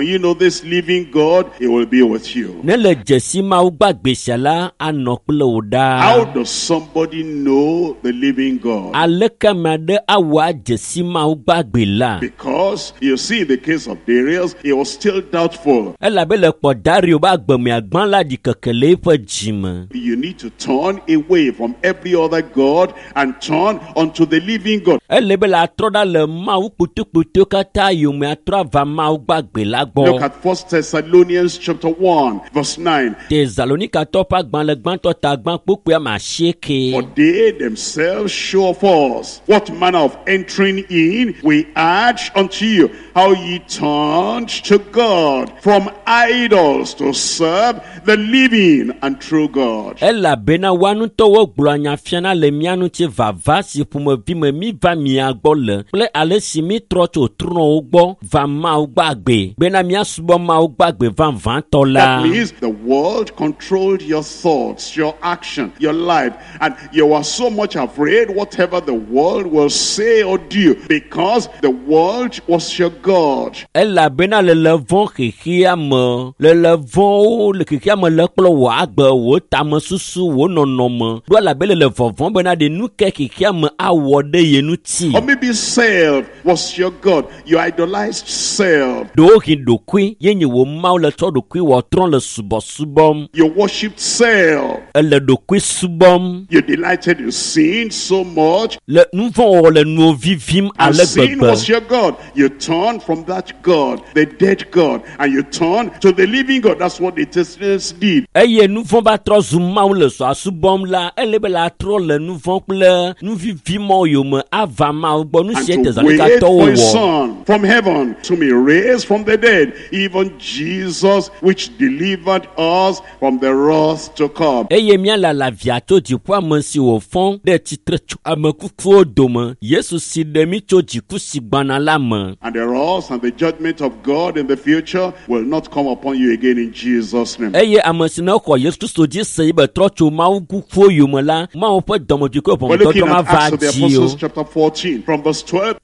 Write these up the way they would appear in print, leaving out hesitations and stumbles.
When you know this living God, He will be with you. How does somebody know the living God? Because you see, in the case of Darius, he was still doubtful. You need to turn away from every other God and turn unto the living God. Look at 1 Thessalonians chapter 1 verse 9. For they themselves show of us what manner of entering in we urge unto you, how ye turned to God from idols to serve the living and true God. That means the world controlled your thoughts, your action, your life, and you are so much afraid whatever the world will say or do, because the world was your God. Or maybe self was your God. You idolized self. You worshipped self. You delighted in sin so much. And sin was your God. You turned from that God, the dead God, and you turned to the living God. That's what the Thessalonians did. And to wait for His Son from heaven to be raised from the dead, even Jesus, which delivered us from the wrath to come. And the wrath and the judgment of God in the future will not come upon you again in Jesus' name. We're looking at Acts of the Apostles chapter 14 from verse 12.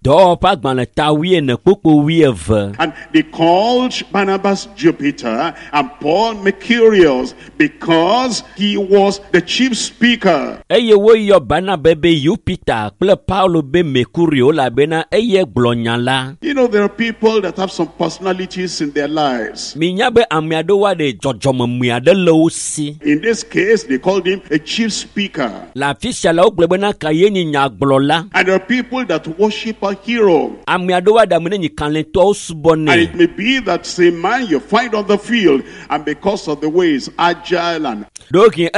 And they called Barnabas Jupiter and Paul Mercurius, because he was the chief speaker. You know, there are people that have some personalities in their lives. In this case, they called him a chief speaker. And there are people that worship a hero. And it may be that same man you find on the field, and because of the way he's agile and he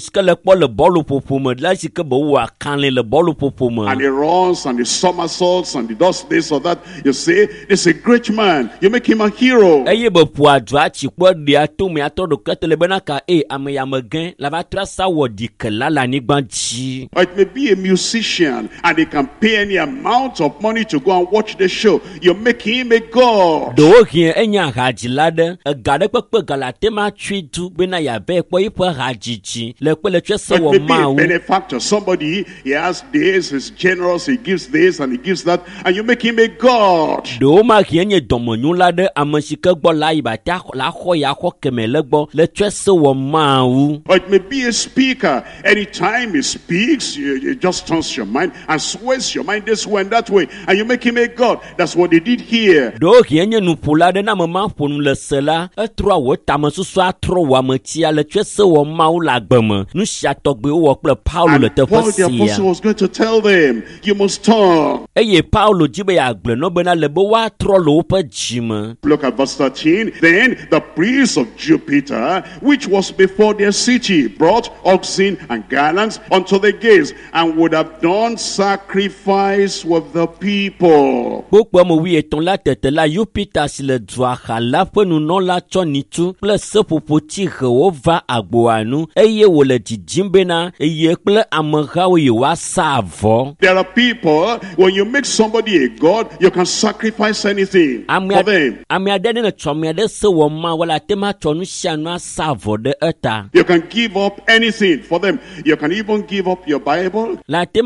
runs and he somersaults and he does this or that, you say, this is a great man. You make him a hero. Or it may be a musician and he can pay any amount of money to go and watch the show. You make him a god. It may be a benefactor. Somebody, he has this, he's generous, he gives this and he gives that, and you make him a god. Or it may be a speaker. Anytime he speaks, it just turns your mind and sways your mind this way and that way, and you make him a god. That's what they did here. And Paul the Apostle was going to tell them, you must turn. Look at verse 13. Then the priest of Jupiter, which was before their city, brought oxen and garlands unto the gates, and would have done sacrifice with the people. There are people, when you make somebody a god, you can sacrifice anything for them. You can give up anything for them. You can even give up your Bible, give up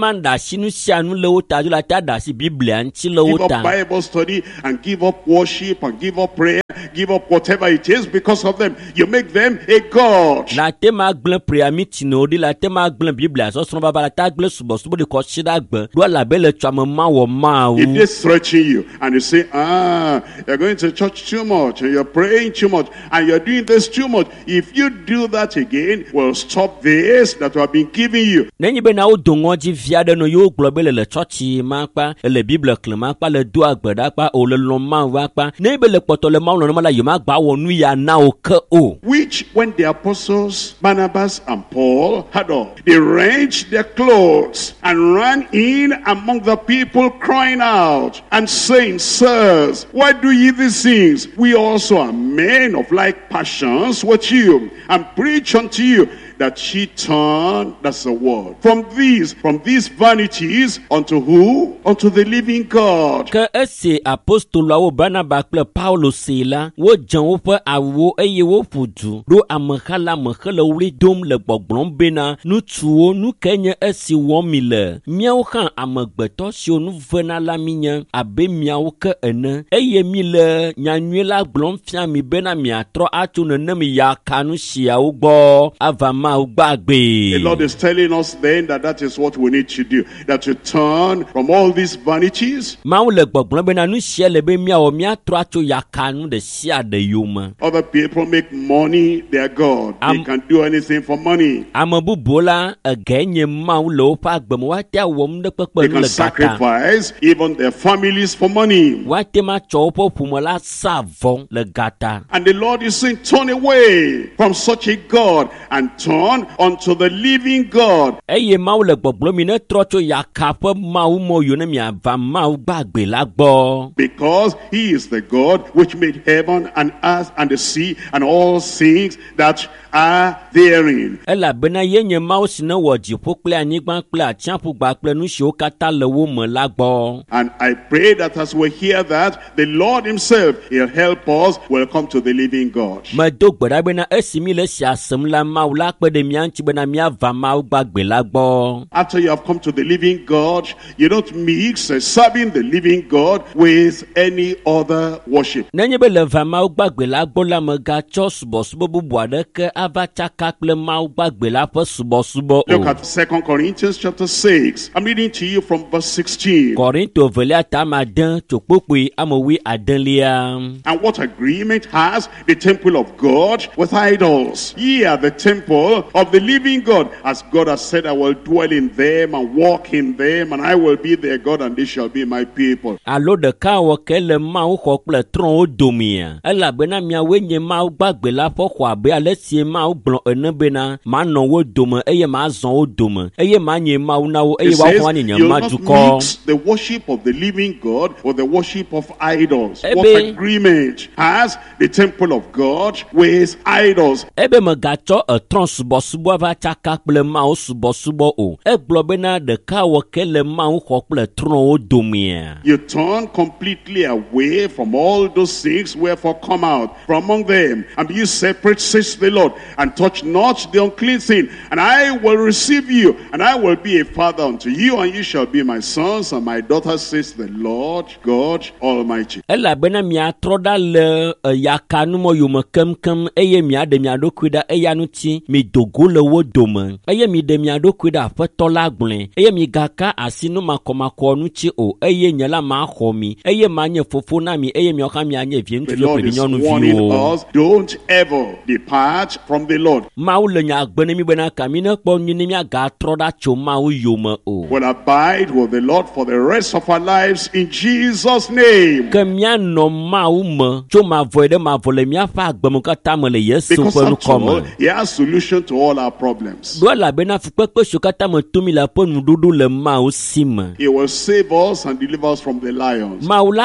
Bible study, and give up worship, and give up prayer, give up whatever it is because of them. You make them a god. La tema glen preamiti no di la tema glen Biblia so son baba la ta glen subo de ko shida gbe do la be le twama ma wo ma If they threaten you and you say, you're going to church too much and you're praying too much and you're doing this too much, if you do that again, we'll stop this that we have been giving you. Nenyi be na o dongo ji viade no yo globe le church ma pa le Bible klema pa le do agbada pa o le loma wa pa ne be le poto le ma no ma la yo ma gba wonu ya na o ke o. Which when the apostles Barnabas and Paul had all, they wrenched their clothes and ran in among the people crying out and saying, Sirs, why do ye these things? We also are men of like passions with you, and preach unto you that ye turn, that's the word, from these vanities unto who? Unto the living God. Ke ese apostolo wo Barnabas kple Paulo sela wo jan wo pe awo eye wo fudu do amekhala mekhle wli dom le gbogblom bena nutuo nu kenye esi wo mi le miawo kan amegbeto si onu vena la minya abe miawo ke ene eye mi le nyanyue la gblom fia mi bena mi atro atu nenem ya kanu sia wo gbo ava the Lord is telling us then that is what we need to do, that to turn from all these vanities. Other people make money their God. They can do anything for money. They can sacrifice even their families for money. And the Lord is saying, turn away from such a God and turn unto the living God. Because he is the God which made heaven and earth and the sea and all things that are therein. And I pray that as we hear that, the Lord himself, he'll help us, will come to the living God. After you have come to the living God, you don't mix serving the living God with any other worship. Look at 2 Corinthians chapter 6. I'm reading to you from verse 16. And what agreement has the temple of God with idols? Ye are the temple of the living God, as God has said, I will dwell in them and walk in them, and I will be their God, and they shall be my people. It says, you'll not mix the worship of the living God with the worship of idols. What agreement has the temple of God with idols? You turn completely away from all those things, wherefore come out from among them and be you separate, says the Lord, and touch not the unclean thing, and I will receive you, and I will be a father unto you, and you shall be my sons and my daughters, says the Lord God Almighty. The Lord is warning us, don't ever depart from the Lord. We'll abide with the Lord for the rest of our lives in Jesus' name. Because after all, he has solution to all our problems. He will save us and deliver us from the lions.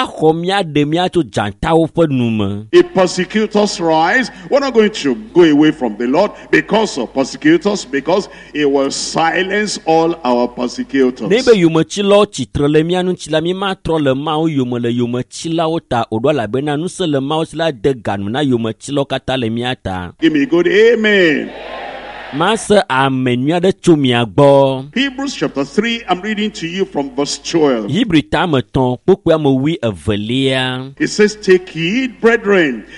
If persecutors rise, we're not going to go away from the Lord because of persecutors, because he will silence all our persecutors. Give me a good amen. Hebrews chapter 3, I'm reading to you from verse 12. It says, take heed, brethren,